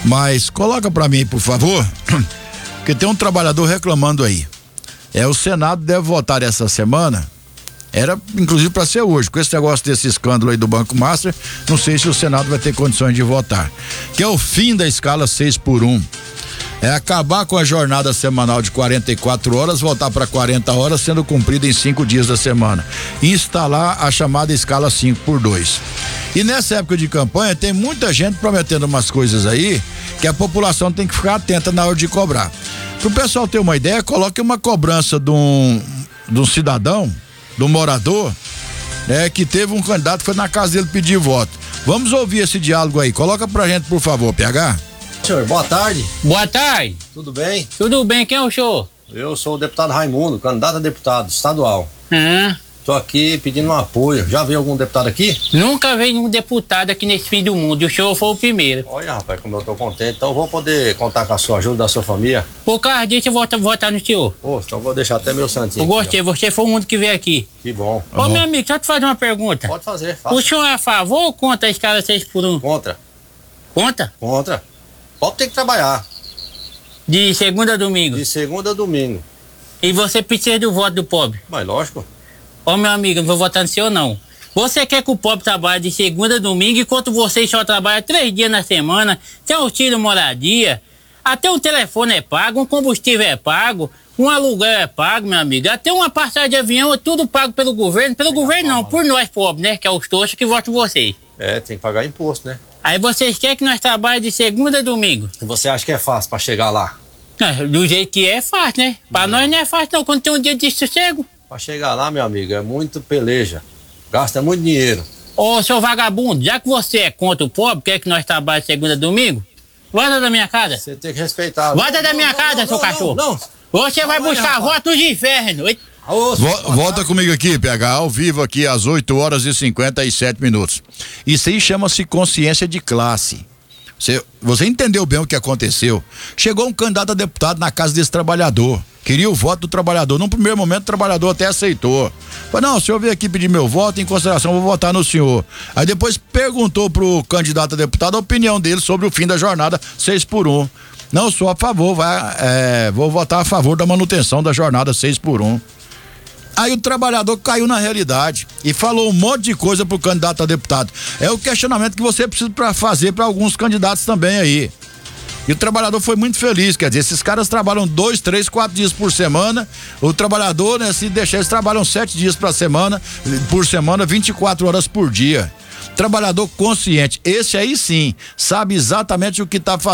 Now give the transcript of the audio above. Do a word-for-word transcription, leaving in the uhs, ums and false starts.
Mas coloca pra mim, por favor, porque tem um trabalhador reclamando aí. É, o Senado deve votar essa semana, era inclusive para ser hoje, com esse negócio desse escândalo aí do Banco Master, não sei se o Senado vai ter condições de votar, que é o fim da escala seis por um. É acabar com a jornada semanal de quarenta e quatro horas, voltar para quarenta horas, sendo cumprida em cinco dias da semana. E instalar a chamada escala cinco por dois. E nessa época de campanha tem muita gente prometendo umas coisas aí que a população tem que ficar atenta na hora de cobrar. Para o pessoal ter uma ideia, coloque uma cobrança de um, de um cidadão, de um morador, né, que teve um candidato que foi na casa dele pedir voto. Vamos ouvir esse diálogo aí. Coloca pra gente, por favor, P H. Senhor, boa tarde. Boa tarde. Tudo bem? Tudo bem, quem é o senhor? Eu sou o deputado Raimundo, candidato a deputado estadual. Ah, Tô aqui pedindo um apoio. Já veio algum deputado aqui? nunca veio um deputado aqui nesse fim do mundo, e o senhor foi o primeiro. Olha, rapaz, como eu tô contente. Então eu vou poder contar com a sua ajuda, da sua família. Por causa disso eu vou votar no senhor. Pô, então eu vou deixar até meu santinho. Eu gostei, aqui, você foi o único que veio aqui. ó. Que bom. Ô, meu amigo, deixa eu te fazer uma pergunta. Pode fazer, O faça. senhor é a favor ou contra a escala seis por um? Contra. Contra? Contra. Pode ter que trabalhar. De segunda a domingo. De segunda a domingo. E você precisa do voto do pobre. Mas lógico. Ô, meu amigo, eu não vou votar no senhor, não. Você quer que o pobre trabalhe de segunda a domingo, enquanto você só trabalha três dias na semana, tem auxílio moradia, até um telefone é pago, um combustível é pago, um aluguel é pago, meu amigo, até uma passagem de avião é tudo pago pelo governo, pelo governo não, por nós pobres, né, que é os trouxas que votam vocês. É, tem que pagar imposto, né? Aí vocês querem que nós trabalhemos de segunda a domingo. E você acha que é fácil pra chegar lá? Ah, do jeito que é, é fácil, né? Pra Hum. nós não é fácil não, quando tem um dia de sossego. Pra chegar lá, meu amigo, é muito peleja. Gasta muito dinheiro. Ô, seu vagabundo, já que você é contra o pobre, quer que nós trabalhemos de segunda a domingo? Volta da minha casa. Você tem que respeitar. Volta da Não, minha não, casa, não, seu não, cachorro. Não, não. Você vai Calma aí, buscar rapaz. votos de inferno. Oi? Alô, Vo- volta comigo aqui, P H, ao vivo aqui às oito horas e cinquenta e sete minutos. Isso aí chama-se consciência de classe. Você, você entendeu bem o que aconteceu. Chegou um candidato a deputado na casa desse trabalhador. Queria o voto do trabalhador. Num primeiro momento, o trabalhador até aceitou. Falei, não, o senhor veio aqui pedir meu voto, em consideração, eu vou votar no senhor. Aí depois perguntou pro candidato a deputado a opinião dele sobre o fim da jornada seis por um. Não, sou a favor, vai, é, vou votar a favor da manutenção da jornada seis por um. Aí o trabalhador caiu na realidade e falou um monte de coisa pro candidato a deputado. É o questionamento que você precisa pra fazer para alguns candidatos também aí. E o trabalhador foi muito feliz, quer dizer, esses caras trabalham dois, três, quatro dias por semana. O trabalhador, né, se deixar, eles trabalham sete dias pra semana, por semana, vinte e quatro horas por dia. Trabalhador consciente, esse aí sim, sabe exatamente o que tá fazendo.